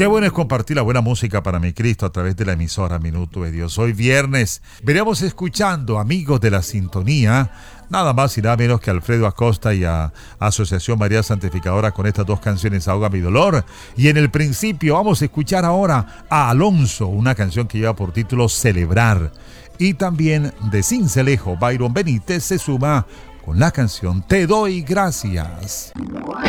Qué bueno es compartir la buena música para mi Cristo a través de la emisora Minuto de Dios. Hoy viernes veremos escuchando, amigos de la sintonía, nada más y nada menos que Alfredo Acosta y a Asociación María Santificadora con estas dos canciones, Ahoga mi dolor. Y en el principio vamos a escuchar ahora a Alonso, una canción que lleva por título Celebrar. Y también de Cincelejo, Byron Benítez se suma con la canción Te doy gracias.